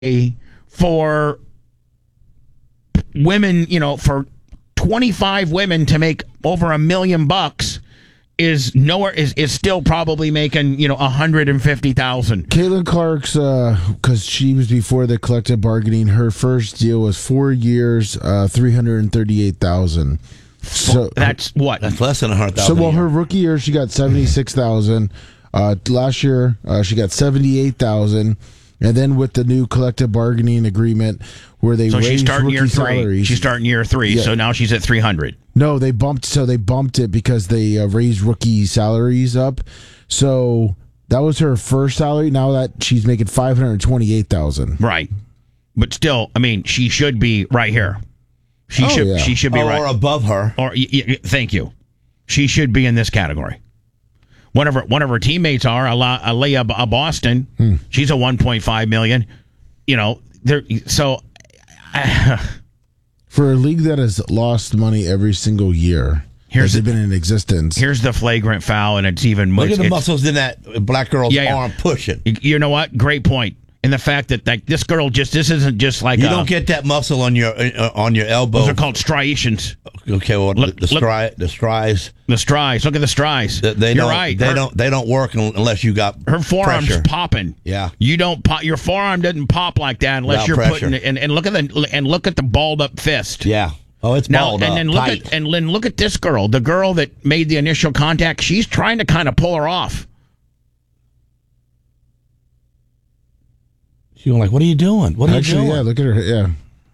for women, for 25 women to make over $1 million is nowhere is still probably making $150,000. Caitlin Clark's because she was before the collective bargaining. Her first deal was 4 years, $338,000. So that's what? That's less than $100,000. So her rookie year she got $76,000. Last year she got $78,000. And then with the new collective bargaining agreement, where they raised rookie salaries, she's starting year 3, so now she's at 300. No, they bumped it because they raised rookie salaries up. So that was her first salary. Now that she's making $528,000, right? But still, I mean, she should be right here. She should be right or above her. Or thank you. She should be in this category. One of her teammates are Aliyah Boston. She's a $1.5 million. For a league that has lost money every single year, has it been in existence? Here's the flagrant foul, and it's even look at the muscles in that black girl's arm pushing. You know what? Great point. And the fact that this girl this isn't just like you don't get that muscle on your elbow. Those are called striations. Okay, well the strides. The strides. Look at the strides. You're right. They don't work unless you got her forearm's pressure. Popping. Yeah, you don't pop. Your forearm doesn't pop like that unless you're pressure. putting. And look at the balled up fist. Yeah. Oh, it's balled up. And then tight. look at this girl. The girl that made the initial contact. She's trying to kind of pull her off. You're like, what are you doing? What are you doing? Yeah, look at her. Yeah.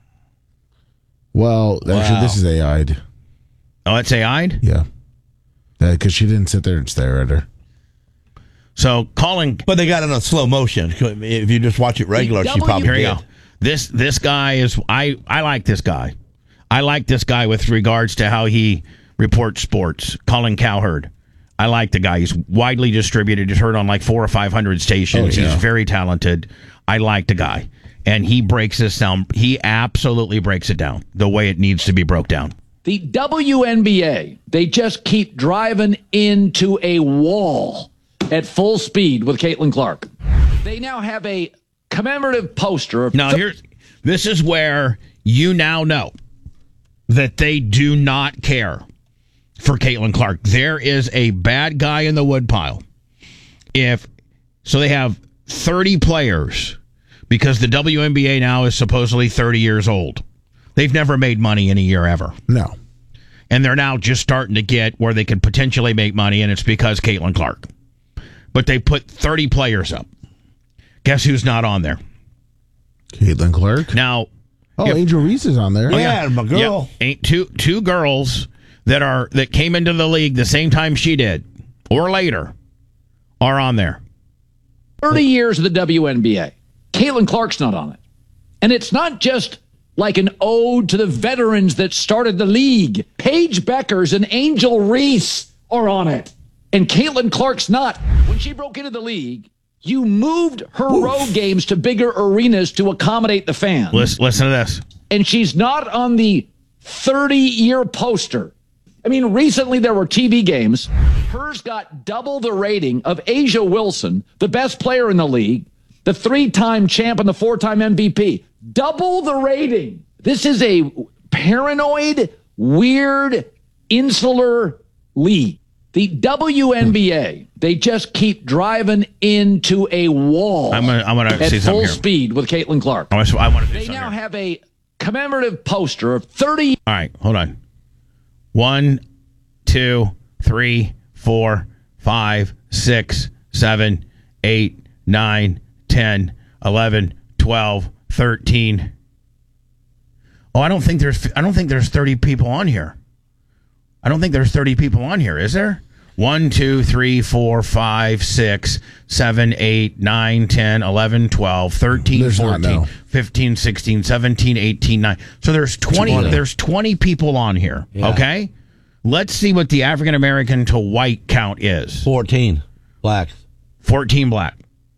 Well, actually, this is AI'd. Oh, it's AI'd? Yeah. Because she didn't sit there and stare at her. So calling, but they got it on slow motion. If you just watch it regular, she probably here you did. go. This guy is. I like this guy. I like this guy with regards to how he reports sports. Colin Cowherd. I like the guy. He's widely distributed. He's heard on like 400 or 500 stations. Oh, yeah. He's very talented. I like the guy. And he breaks this down. He absolutely breaks it down the way it needs to be broke down. The WNBA, they just keep driving into a wall at full speed with Caitlin Clark. They now have a commemorative poster. Now, this is where you now know that they do not care for Caitlin Clark. There is a bad guy in the woodpile. So they have 30 players because the WNBA now is supposedly 30 years old. They've never made money in a year ever. No. And they're now just starting to get where they could potentially make money, and it's because Caitlin Clark. But they put 30 players up. Guess who's not on there? Caitlin Clark. Now, Angel Reese is on there. Oh, yeah, my girl. Yeah, two girls that came into the league the same time she did, or later, are on there. 30 years of the WNBA. Caitlin Clark's not on it. And it's not just like an ode to the veterans that started the league. Paige Beckers and Angel Reese are on it. And Caitlin Clark's not. When she broke into the league, you moved her road games to bigger arenas to accommodate the fans. Listen to this. And she's not on the 30-year poster. I mean, recently there were TV games. Hers got double the rating of Asia Wilson, the best player in the league, the 3-time champ and the 4-time MVP. Double the rating. This is a paranoid, weird, insular league. The WNBA, they just keep driving into a wall. I'm gonna at see full here. speed with Caitlin Clark. I want to They now have a commemorative poster of 30. All right, hold on. 1, 2, 3, 4, 5, 6, 7, 8, 9, 10, 11, 12, 13. Oh, I don't think there's 30 people on here. I don't think there's 30 people on here, is there? 1, 2, 3, 4, 5, 6, 7, 8, 9, 10, 11, 12, 13, There's 14, 15, 16, 17, 18, 9. So there's 20. There's 20 people on here. Yeah. Okay? Let's see what the African American to white count is. 14 blacks. 14 black.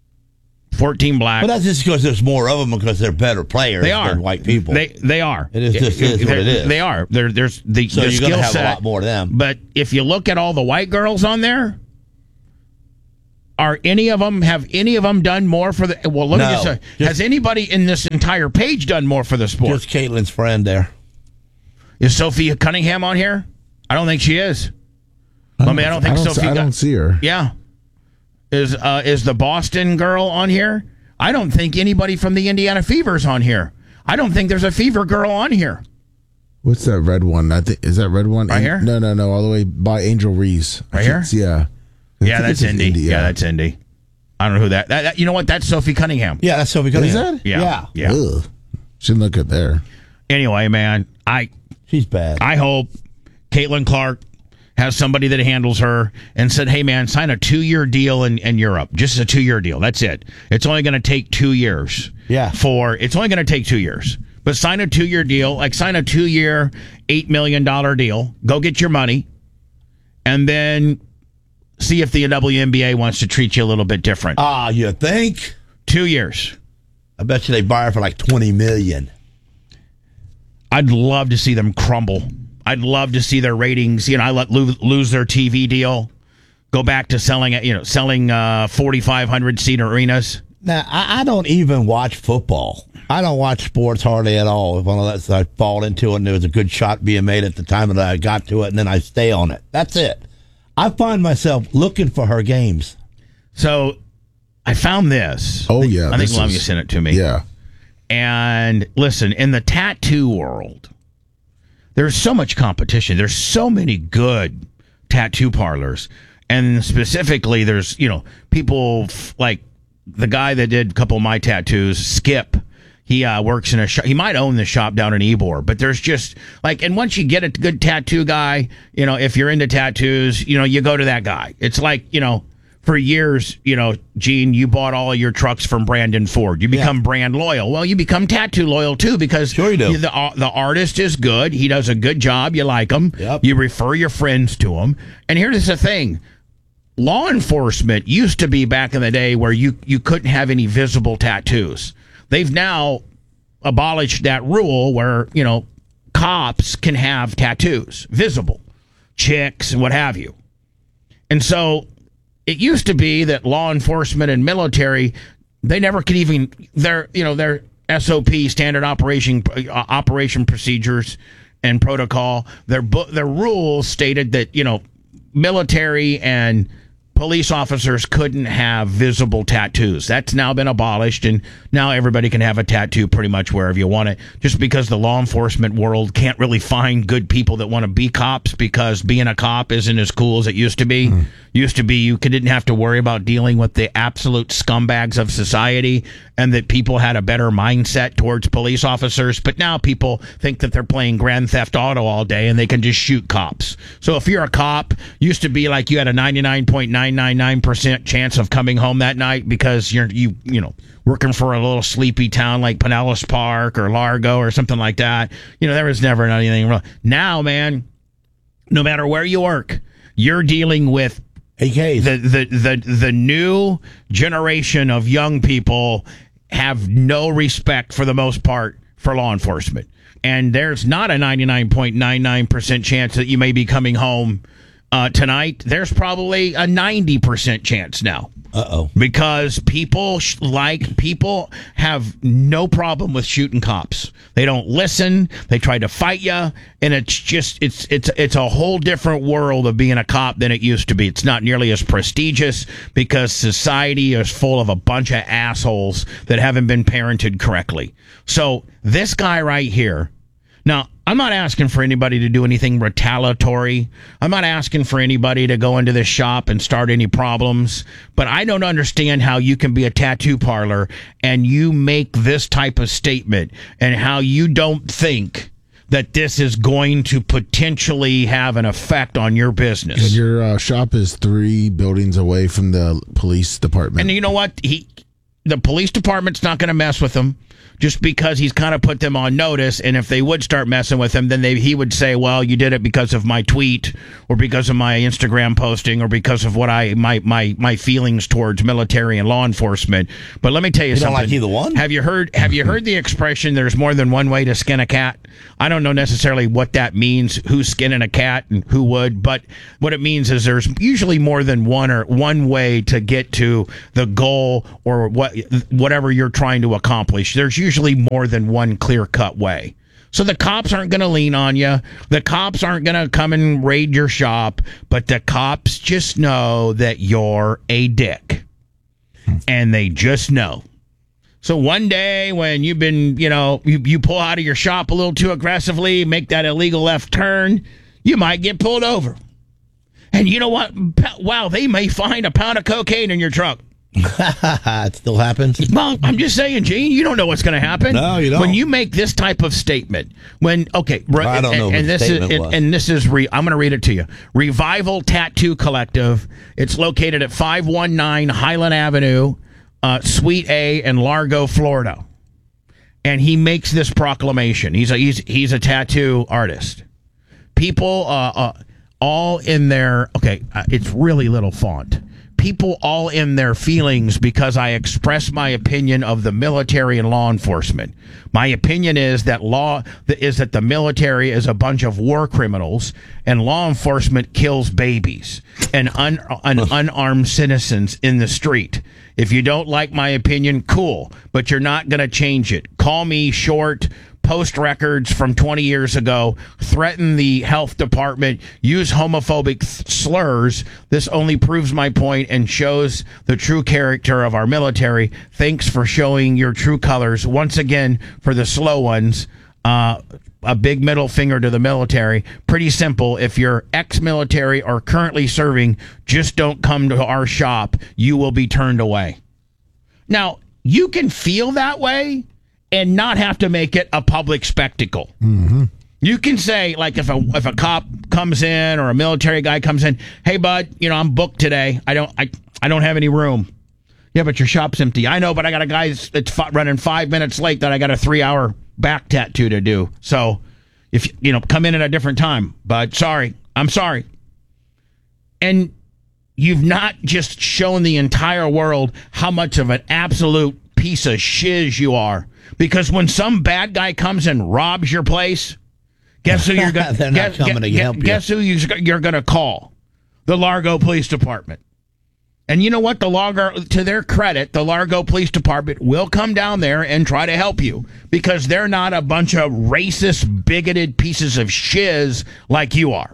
14 black. But that's just because there's more of them because they're better players than white people. They are. It is just what it is. They are. There's the so the you're going skill to have set. a lot more of them. But if you look at all the white girls on there, have any of them done more for the? Well, let me just say, has anybody in this entire page done more for the sport? Just Caitlin's friend there. Is Sophia Cunningham on here? I don't think she is. I don't think Sophia. I don't see her. Yeah. Is the Boston girl on here? I don't think anybody from the Indiana Fever's on here. I don't think there's a Fever girl on here. What's that red one? I think is that red one right here? No, all the way by Angel Reese. Right here? Yeah. Yeah, that's Indy. Yeah, that's Indy. I don't know who that. You know what? That's Sophie Cunningham. Yeah, that's Sophie Cunningham. Is that? Yeah. Ugh. Shouldn't look good there. Anyway, man, she's bad. I hope Caitlin Clark has somebody that handles her and said, hey, man, sign a 2-year deal in Europe. Just a 2-year deal. That's it. It's only going to take 2 years. Yeah. It's only going to take 2 years. But sign a 2-year deal. Like sign a 2-year, $8 million deal. Go get your money. And then see if the WNBA wants to treat you a little bit different. You think? 2 years. I bet you they buy her for like $20 million. I'd love to see them crumble. I'd love to see their ratings, lose their TV deal, go back to selling 4,500 seat arenas. Now, I don't even watch football. I don't watch sports hardly at all. One of those I fall into it, and there was a good shot being made at the time that I got to it, and then I stay on it. That's it. I find myself looking for her games. So I found this. Oh, yeah. I think Lummy sent it to me. Yeah. And listen, in the tattoo world, there's so much competition. There's so many good tattoo parlors. And specifically, there's, people like the guy that did a couple of my tattoos, Skip. He works in a shop. He might own the shop down in Ybor, but there's just and once you get a good tattoo guy, if you're into tattoos, you go to that guy. It's like, for years, Gene, you bought all of your trucks from Brandon Ford. You become brand loyal. Well, you become tattoo loyal too because sure you do. The artist is good. He does a good job. You like him. Yep. You refer your friends to him. And here's the thing. Law enforcement used to be back in the day where you couldn't have any visible tattoos. They've now abolished that rule where, cops can have tattoos, visible, chicks and what have you. And so it used to be that law enforcement and military, they never could even, their SOP, standard operation procedures and protocol, their rules stated that, military and police officers couldn't have visible tattoos. That's now been abolished, and now everybody can have a tattoo pretty much wherever you want it, just because the law enforcement world can't really find good people that want to be cops because being a cop isn't as cool as it used to be. Used to be you didn't have to worry about dealing with the absolute scumbags of society, and that people had a better mindset towards police officers. But now people think that they're playing Grand Theft Auto all day and they can just shoot cops. So if you're a cop, used to be like you had a 99.999% chance of coming home that night because you're working for a little sleepy town like Pinellas Park or Largo or something like that. There was never anything wrong. Now, man, no matter where you work, you're dealing with AKs. The new generation of young people have no respect for the most part for law enforcement. And there's not a 99.99% chance that you may be coming home tonight. There's probably a 90% chance now. Uh-oh. Because people have no problem with shooting cops. They don't listen. They try to fight you, and it's a whole different world of being a cop than it used to be. It's not nearly as prestigious because society is full of a bunch of assholes that haven't been parented correctly. So this guy right here. Now, I'm not asking for anybody to do anything retaliatory. I'm not asking for anybody to go into this shop and start any problems. But I don't understand how you can be a tattoo parlor and you make this type of statement and how you don't think that this is going to potentially have an effect on your business. And your shop is 3 buildings away from the police department. And you know what? The police department's not going to mess with them. just because he's kind of put them on notice. And if they would start messing with him, then he would say, well, you did it because of my tweet or because of my Instagram posting or because of what my feelings towards military and law enforcement. But let me tell you something. Don't like either one? Have you heard the expression, there's more than one way to skin a cat? I don't know necessarily what that means, who's skinning a cat and who would, but what it means is there's usually more than one way to get to the goal or whatever you're trying to accomplish. There's usually more than one clear-cut way. So the cops aren't going to lean on you. The cops aren't going to come and raid your shop, but the cops just know that you're a dick. And they just know. So one day when you've been, you pull out of your shop a little too aggressively, make that illegal left turn, you might get pulled over. And you know what? Wow, they may find a pound of cocaine in your truck. It still happens. Well, I'm just saying, Gene, you don't know what's going to happen. No, you don't. When you make this type of statement, I don't know. And this is I'm going to read it to you. Revival Tattoo Collective. It's located at 519 Highland Avenue, Suite A in Largo, Florida. And he makes this proclamation. He's a tattoo artist. People all in their it's really little font. People all in their feelings because I express my opinion of the military and law enforcement. My opinion is that the military is a bunch of war criminals and law enforcement kills babies and unarmed citizens in the street. If you don't like my opinion, cool, but you're not going to change it. Call me short, post records from 20 years ago, threaten the health department, use homophobic slurs. This only proves my point and shows the true character of our military. Thanks for showing your true colors. Once again, for the slow ones, a big middle finger to the military. Pretty simple. If you're ex-military or currently serving, just don't come to our shop. You will be turned away. Now, you can feel that way and not have to make it a public spectacle. Mm-hmm. You can say, like, if a cop comes in or a military guy comes in, hey, bud, I'm booked today. I don't have any room. Yeah, but your shop's empty. I know, but I got a guy that's running 5 minutes late that I got a 3-hour back tattoo to do. So if come in at a different time, bud. Sorry. I'm sorry. And you've not just shown the entire world how much of an absolute piece of shiz you are. Because when some bad guy comes and robs your place, guess who you're going to guess who you're going to call? The Largo Police Department. And you know what? To their credit, the Largo Police Department will come down there and try to help you because they're not a bunch of racist, bigoted pieces of shiz like you are.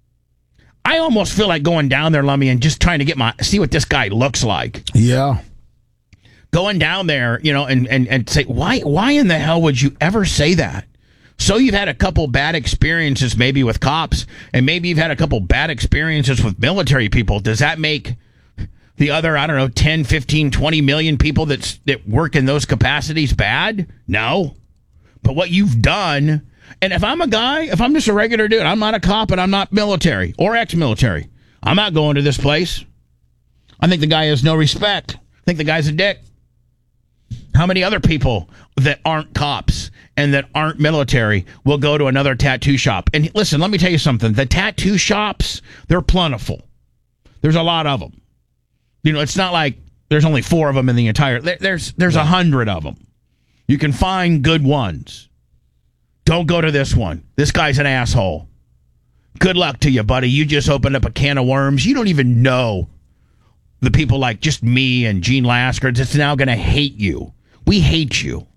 I almost feel like going down there, Lummy, and just trying to see what this guy looks like. Yeah. Going down there, and say, why in the hell would you ever say that? So you've had a couple bad experiences maybe with cops, and maybe you've had a couple bad experiences with military people. Does that make the other, 10, 15, 20 million people that work in those capacities bad? No. But what you've done, and if I'm just a regular dude, I'm not a cop and I'm not military or ex-military, I'm not going to this place. I think the guy has no respect. I think the guy's a dick. How many other people that aren't cops and that aren't military will go to another tattoo shop? And listen, let me tell you something. The tattoo shops, they're plentiful. There's a lot of them. It's not like there's only 4 of them in the entire... There's 100 of them. You can find good ones. Don't go to this one. This guy's an asshole. Good luck to you, buddy. You just opened up a can of worms. You don't even know the people like just me and Gene Lasker that's now going to hate you. We hate you.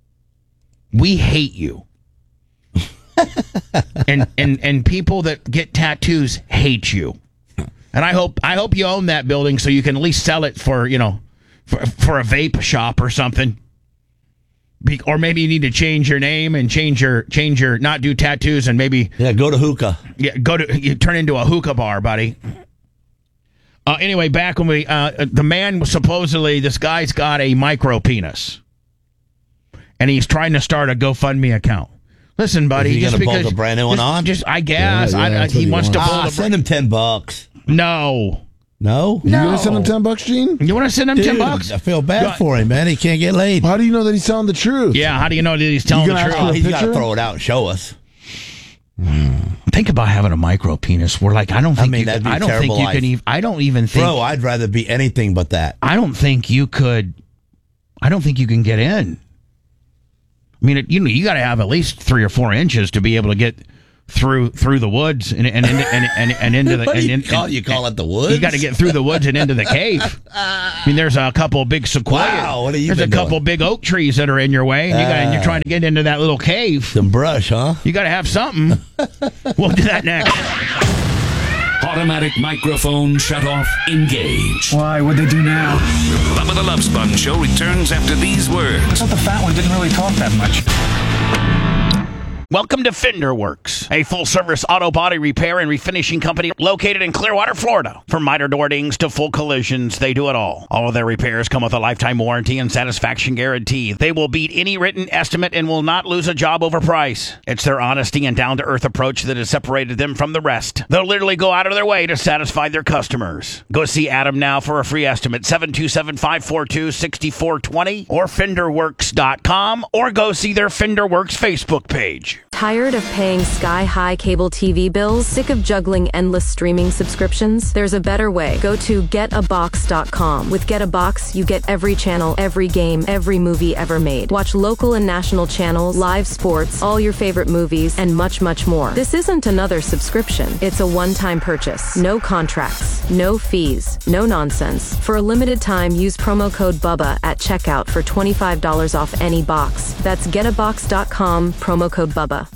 We hate you. and people that get tattoos hate you. And I hope you own that building so you can at least sell it for for a vape shop or something. Or maybe you need to change your name and change your not do tattoos and maybe go to hookah. Yeah, you turn into a hookah bar, buddy. Anyway, back when the man was supposedly, this guy's got a micro penis, and he's trying to start a GoFundMe account. Listen, buddy, just because a brand new one on, I guess he wants to pull. Send him $10. No. No? You gonna send him $10, Gene? You want to send him $10? I feel bad for him, man. He can't get laid. How do you know that he's telling the truth? Yeah, how do you know that he's telling the truth? He's got to throw it out and show us. Think about having a micro penis. We're like, I don't even think Bro, I'd rather be anything but that. I don't think you can get in. I mean, you got to have at least 3 or 4 inches to be able to get through the woods and into the. You call it the woods? You got to get through the woods and into the cave. I mean, there's a couple of big sequoia. Wow, what are you? There's a couple of big oak trees that are in your way, and you're trying to get into that little cave. Some brush, huh? You got to have something. We'll do that next. Automatic microphone shut off. Engage. Why? What'd they do now? Bubba the Love Sponge Show returns after these words. I thought the fat one didn't really talk that much. Welcome to Fender Works, a full-service auto body repair and refinishing company located in Clearwater, Florida. From minor door dings to full collisions, they do it all. All of their repairs come with a lifetime warranty and satisfaction guarantee. They will beat any written estimate and will not lose a job over price. It's their honesty and down-to-earth approach that has separated them from the rest. They'll literally go out of their way to satisfy their customers. Go see Adam now for a free estimate, 727-542-6420 or FenderWorks.com, or go see their Fender Works Facebook page. Tired of paying sky-high cable TV bills? Sick of juggling endless streaming subscriptions? There's a better way. Go to getabox.com. With GetAbox, you get every channel, every game, every movie ever made. Watch local and national channels, live sports, all your favorite movies, and much, much more. This isn't another subscription. It's a one-time purchase. No contracts, no fees, no nonsense. For a limited time, use promo code BUBBA at checkout for $25 off any box. That's getabox.com, promo code BUBBA.